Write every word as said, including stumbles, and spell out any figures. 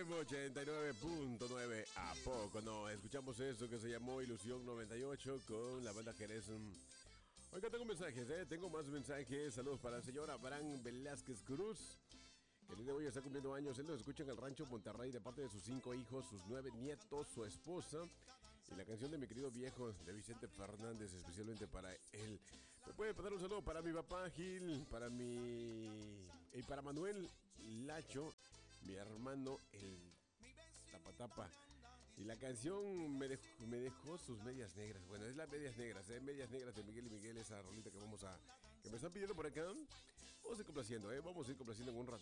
F M ochenta y nueve punto nueve. ¿A poco no? Escuchamos eso que se llamó Ilusión noventa y ocho con la banda Jerez. Oiga, tengo mensajes, ¿eh? Tengo más mensajes. Saludos para el señor Abraham Velázquez Cruz, que el día de hoy está cumpliendo años. Él nos escucha en el rancho Monterrey de parte de sus cinco hijos, sus nueve nietos, su esposa. Y la canción de mi querido viejo de Vicente Fernández, especialmente para él. Me puede pasar un saludo para mi papá Gil, para mi... y para Manuel Lacho, mi hermano el Tapatapa. Y la canción me dejó, me dejó sus medias negras. Bueno, es las medias negras, ¿eh? Medias negras de Miguel y Miguel, esa rolita que vamos a... que me están pidiendo por acá. Vamos a ir complaciendo, ¿eh? Vamos a ir complaciendo en un rato.